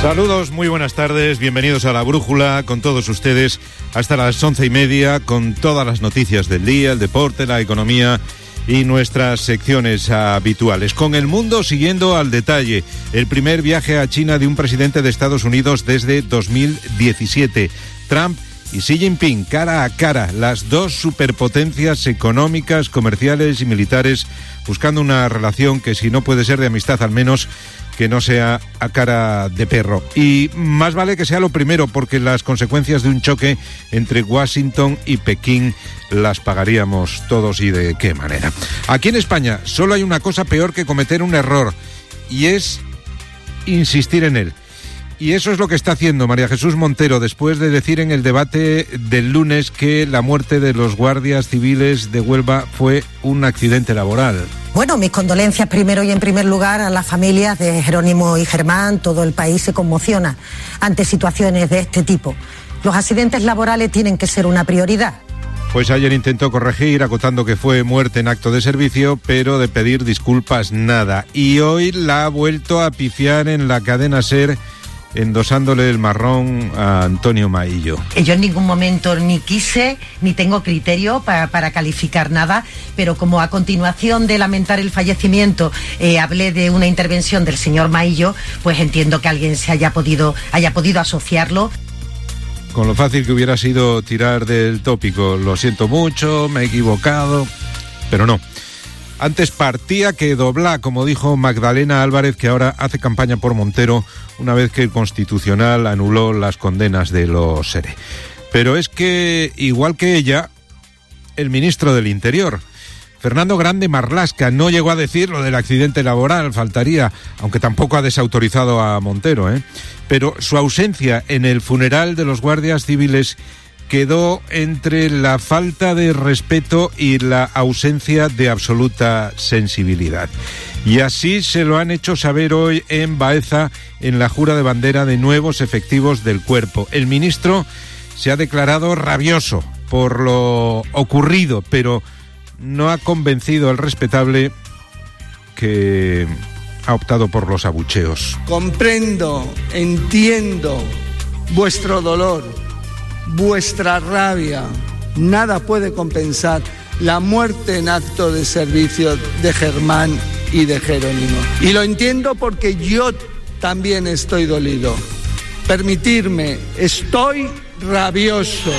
Saludos, muy buenas tardes, bienvenidos a La Brújula, con todos ustedes hasta las 11:30, con todas las noticias del día, el deporte, la economía y nuestras secciones habituales. Con el mundo siguiendo al detalle el primer viaje a China de un presidente de Estados Unidos desde 2017. Trump y Xi Jinping cara a cara, las dos superpotencias económicas, comerciales y militares, buscando una relación que, si no puede ser de amistad, al menos que no sea a cara de perro. Y más vale que sea lo primero, porque las consecuencias de un choque entre Washington y Pekín las pagaríamos todos, y de qué manera. Aquí en España solo hay una cosa peor que cometer un error, y es insistir en él. Y eso es lo que está haciendo María Jesús Montero, después de decir en el debate del lunes que la muerte de los guardias civiles de Huelva fue un accidente laboral. Bueno, mis condolencias primero y en primer lugar a las familias de Jerónimo y Germán. Todo el país se conmociona ante situaciones de este tipo. Los accidentes laborales tienen que ser una prioridad. Pues ayer intentó corregir, acotando que fue muerte en acto de servicio, pero de pedir disculpas nada. Y hoy la ha vuelto a pifiar en la cadena SER, endosándole el marrón a Antonio Maillo. Yo en ningún momento ni quise ni tengo criterio para calificar nada, pero como a continuación de lamentar el fallecimiento hablé de una intervención del señor Maillo, pues entiendo que alguien se haya podido asociarlo. Con lo fácil que hubiera sido tirar del tópico, lo siento mucho, me he equivocado, pero no. Antes partía que dobla, como dijo Magdalena Álvarez, que ahora hace campaña por Montero una vez que el Constitucional anuló las condenas de los SERE. Pero es que, igual que ella, el ministro del Interior, Fernando Grande Marlaska, no llegó a decir lo del accidente laboral, faltaría, aunque tampoco ha desautorizado a Montero, Pero su ausencia en el funeral de los guardias civiles quedó entre la falta de respeto y la ausencia de absoluta sensibilidad. Y así se lo han hecho saber hoy en Baeza, en la jura de bandera de nuevos efectivos del cuerpo. El ministro se ha declarado rabioso por lo ocurrido, pero no ha convencido al respetable, que ha optado por los abucheos. Comprendo, entiendo vuestro dolor, vuestra rabia. Nada puede compensar la muerte en acto de servicio de Germán y de Jerónimo. Y lo entiendo porque yo también estoy dolido. Permitirme, estoy rabioso.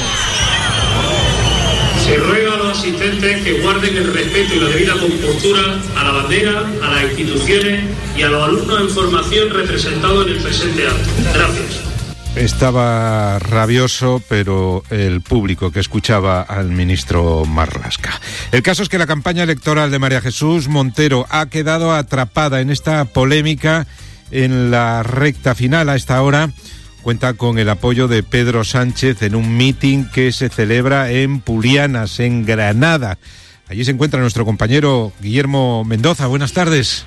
Se ruega a los asistentes que guarden el respeto y la debida compostura a la bandera, a las instituciones y a los alumnos en formación representados en el presente acto. Gracias. Estaba rabioso, pero el público que escuchaba al ministro Marlaska. El caso es que la campaña electoral de María Jesús Montero ha quedado atrapada en esta polémica en la recta final. A esta hora cuenta con el apoyo de Pedro Sánchez en un mitin que se celebra en Pulianas, en Granada. Allí se encuentra nuestro compañero Guillermo Mendoza. Buenas tardes.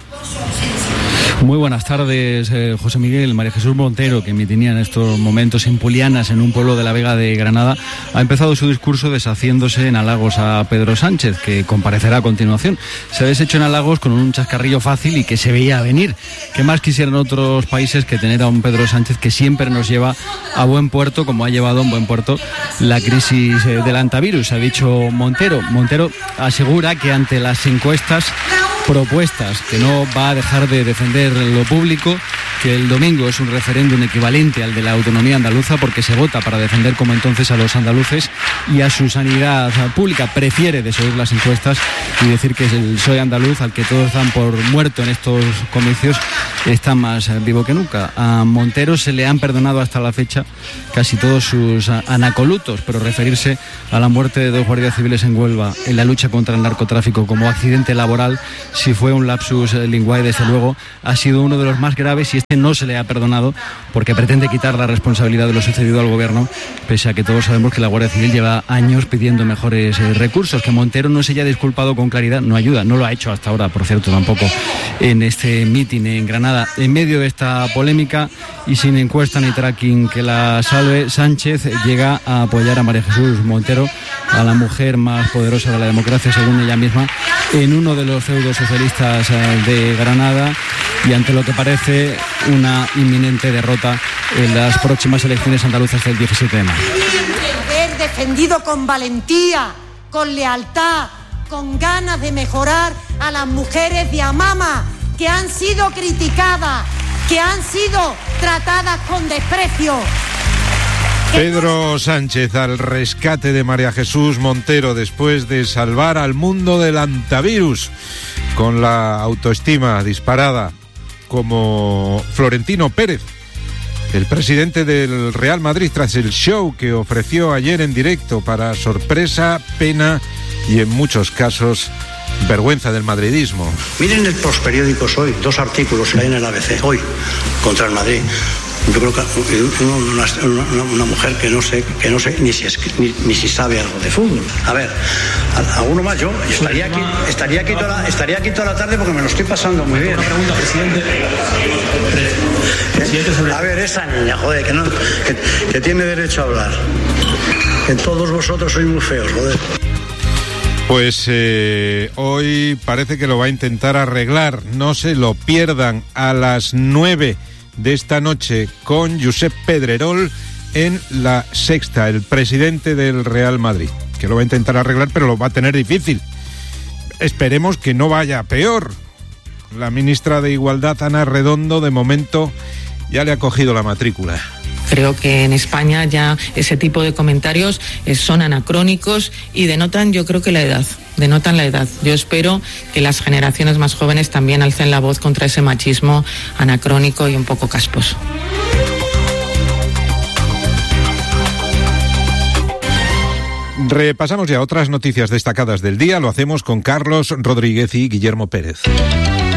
Muy buenas tardes, José Miguel. María Jesús Montero, que mitinía en estos momentos en Pulianas, en un pueblo de la Vega de Granada, ha empezado su discurso deshaciéndose en halagos a Pedro Sánchez, que comparecerá a continuación. Se ha deshecho en halagos con un chascarrillo fácil y que se veía venir. ¿Qué más quisieran otros países que tener a un Pedro Sánchez que siempre nos lleva a buen puerto, como ha llevado a un buen puerto la crisis del antivirus? Ha dicho Montero. Montero asegura que ante las encuestas propuestas, que no va a dejar de defender lo público, que el domingo es un referéndum equivalente al de la autonomía andaluza, porque se vota para defender como entonces a los andaluces y a su sanidad pública. Prefiere desoír las encuestas y decir que el PSOE andaluz, al que todos dan por muerto en estos comicios, está más vivo que nunca. A Montero se le han perdonado hasta la fecha casi todos sus anacolutos, pero referirse a la muerte de 2 guardias civiles en Huelva en la lucha contra el narcotráfico como accidente laboral, si fue un lapsus linguae, desde luego ha sido uno de los más graves, y este no se le ha perdonado porque pretende quitar la responsabilidad de lo sucedido al gobierno, pese a que todos sabemos que la Guardia Civil lleva años pidiendo mejores recursos. Que Montero no se haya disculpado con claridad no ayuda, no lo ha hecho hasta ahora, por cierto, tampoco en este mitin en Granada. En medio de esta polémica y sin encuesta ni tracking que la salve, Sánchez llega a apoyar a María Jesús Montero, a la mujer más poderosa de la democracia, según ella misma, en uno de los feudos socialistas de Granada, y ante lo que parece una inminente derrota en las próximas elecciones andaluzas del 17 de mayo. Haber defendido con valentía, con lealtad, con ganas de mejorar a las mujeres de Amama, que han sido criticadas, que han sido tratadas con desprecio. Pedro Sánchez al rescate de María Jesús Montero después de salvar al mundo del antivirus, con la autoestima disparada, como Florentino Pérez, el presidente del Real Madrid, tras el show que ofreció ayer en directo para sorpresa, pena y en muchos casos vergüenza del madridismo. Miren el periódicos hoy, 2 artículos que hay en el ABC hoy contra el Madrid. Yo creo que una mujer que no sé ni si sabe algo de fútbol. A ver, alguno más. Yo estaría aquí toda la tarde porque me lo estoy pasando muy bien. Una pregunta, presidente. A ver, esa niña, joder, que tiene derecho a hablar. Que todos vosotros sois muy feos, joder. Pues hoy parece que lo va a intentar arreglar. No se lo pierdan, a las 9 de esta noche con Josep Pedrerol en La Sexta, el presidente del Real Madrid, que lo va a intentar arreglar, pero lo va a tener difícil. Esperemos que no vaya peor. La ministra de Igualdad, Ana Redondo, de momento ya le ha cogido la matrícula. Creo que en España ya ese tipo de comentarios son anacrónicos y denotan, yo creo que la edad. Yo espero que las generaciones más jóvenes también alcen la voz contra ese machismo anacrónico y un poco casposo. Repasamos ya otras noticias destacadas del día. Lo hacemos con Carlos Rodríguez y Guillermo Pérez.